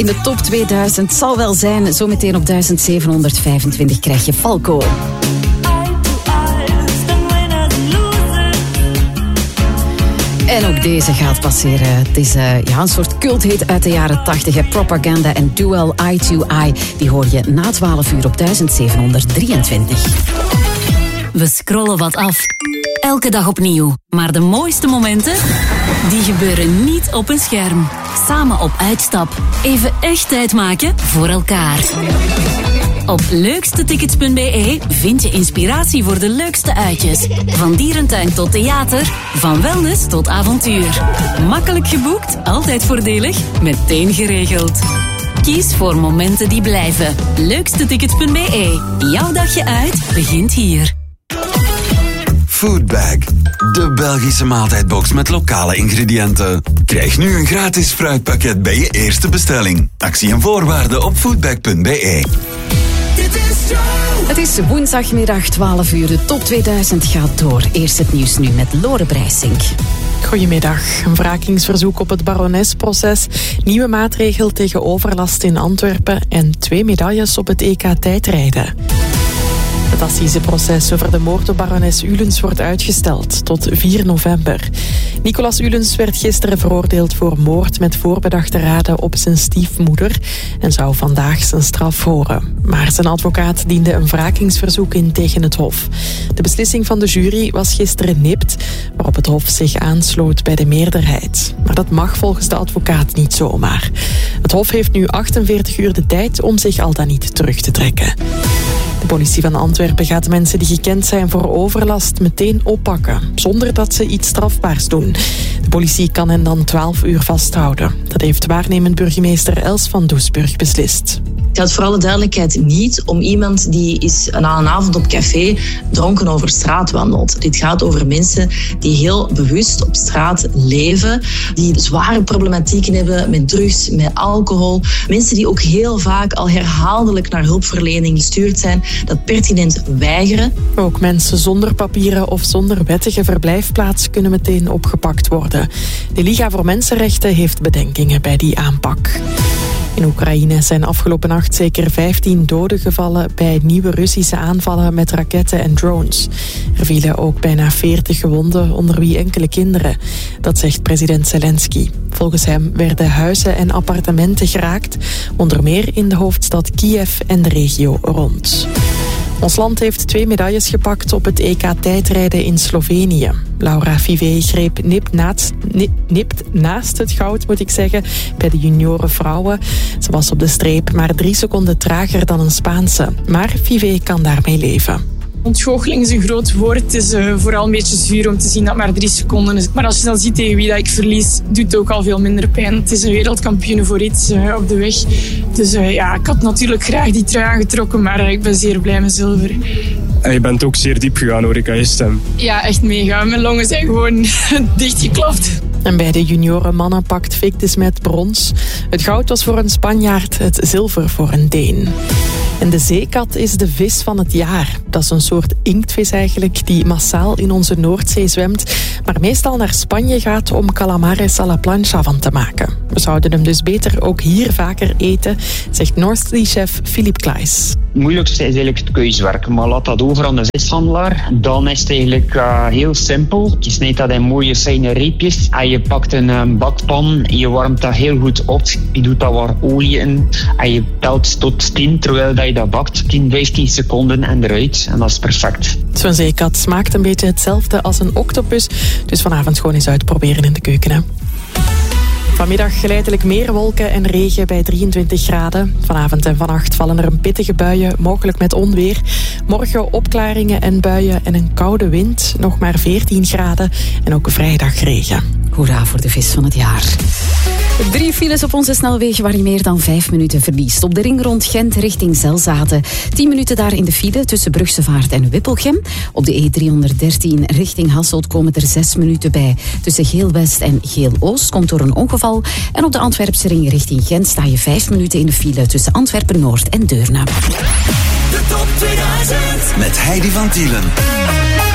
In de top 2000 zal wel zijn. Zometeen op 1725 krijg je Falco. En ook deze gaat passeren. Het is een soort culthit uit de jaren 80. Propaganda en Duel Eye to Eye. Die hoor je na 12 uur op 1723. We scrollen wat af. Elke dag opnieuw. Maar de mooiste momenten, die gebeuren niet op een scherm. Samen op uitstap. Even echt tijd maken voor elkaar. Op leukstetickets.be vind je inspiratie voor de leukste uitjes. Van dierentuin tot theater, van wellness tot avontuur. Makkelijk geboekt, altijd voordelig, meteen geregeld. Kies voor momenten die blijven. Leukstetickets.be. Jouw dagje uit begint hier. Foodbag, de Belgische maaltijdbox met lokale ingrediënten. Krijg nu een gratis fruitpakket bij je eerste bestelling. Actie en voorwaarden op foodbag.be. Het is woensdagmiddag 12 uur. De top 2000 gaat door. Eerst het nieuws nu met Lore Brijsink. Goedemiddag. Een wrakingsverzoek op het baronesproces, nieuwe maatregel tegen overlast in Antwerpen en 2 medailles op het EK tijdrijden. Het assiseproces over de moord op barones Ulens wordt uitgesteld tot 4 november. Nicolas Ulens werd gisteren veroordeeld voor moord met voorbedachte raden op zijn stiefmoeder en zou vandaag zijn straf horen. Maar zijn advocaat diende een wrakingsverzoek in tegen het Hof. De beslissing van de jury was gisteren nipt, waarop het Hof zich aansloot bij de meerderheid. Maar dat mag volgens de advocaat niet zomaar. Het Hof heeft nu 48 uur de tijd om zich al dan niet terug te trekken. De politie van Antwerpen gaat mensen die gekend zijn voor overlast meteen oppakken, zonder dat ze iets strafbaars doen. De politie kan hen dan 12 uur vasthouden. Dat heeft waarnemend burgemeester Els van Doesburg beslist. Het gaat voor alle duidelijkheid niet om iemand die is na een avond op café dronken over straat wandelt. Dit gaat over mensen die heel bewust op straat leven, die zware problematieken hebben met drugs, met alcohol. Mensen die ook heel vaak al herhaaldelijk naar hulpverlening gestuurd zijn, dat pertinent weigeren. Ook mensen zonder papieren of zonder wettige verblijfplaats kunnen meteen opgepakt worden. De Liga voor Mensenrechten heeft bedenkingen bij die aanpak. In Oekraïne zijn afgelopen nacht zeker 15 doden gevallen bij nieuwe Russische aanvallen met raketten en drones. Er vielen ook bijna 40 gewonden, onder wie enkele kinderen. Dat zegt president Zelensky. Volgens hem werden huizen en appartementen geraakt, onder meer in de hoofdstad Kiev en de regio rond. Ons land heeft 2 medailles gepakt op het EK tijdrijden in Slovenië. Laura Vivé greep nipt naast het goud, moet ik zeggen, bij de junioren vrouwen. Ze was op de streep maar 3 seconden trager dan een Spaanse. Maar Vivé kan daarmee leven. Ontgoocheling is een groot woord. Het is vooral een beetje zuur om te zien dat maar 3 seconden is. Maar als je dan ziet tegen wie dat ik verlies, doet het ook al veel minder pijn. Het is een wereldkampioen voor iets op de weg. Dus ik had natuurlijk graag die trui aangetrokken, maar ik ben zeer blij met zilver. En je bent ook zeer diep gegaan, hoor ik aan je stem. Ja, echt mega. Mijn longen zijn gewoon dichtgeklapt. En bij de junioren mannen pakt Vic de Smet brons. Het goud was voor een Spanjaard, het zilver voor een Deen. En de zeekat is de vis van het jaar. Dat is een soort inktvis eigenlijk die massaal in onze Noordzee zwemt, maar meestal naar Spanje gaat om calamares à la plancha van te maken. We zouden hem dus beter ook hier vaker eten, zegt North Sea-chef Philippe Kleijs. Het moeilijkste is eigenlijk het keuzwerk, maar laat dat over aan de vishandelaar. Dan is het eigenlijk heel simpel. Je snijdt dat in mooie fijne reepjes en je pakt een bakpan, je warmt dat heel goed op, je doet daar wat olie in en je telt tot 10 terwijl dat je dat bakt. 10-15 seconden en eruit en dat is perfect. Zo'n zeekat smaakt een beetje hetzelfde als een octopus, dus vanavond gewoon eens uitproberen in de keuken, hè. Vanmiddag geleidelijk meer wolken en regen bij 23 graden. Vanavond en vannacht vallen er een pittige buien, mogelijk met onweer. Morgen opklaringen en buien en een koude wind, nog maar 14 graden. En ook vrijdag regen. Hoera voor de vis van het jaar. 3 files op onze snelwegen waar je meer dan 5 minuten verliest. Op de ring rond Gent richting Zelzaten. 10 minuten daar in de file tussen Brugsevaart en Wippelgem. Op de E313 richting Hasselt komen er 6 minuten bij. Tussen Geel-West en Geel-Oost komt door een ongeval. En op de Antwerpse ring richting Gent sta je 5 minuten in de file tussen Antwerpen-Noord en Deurne. De top 2000 met Heidi van Tielen.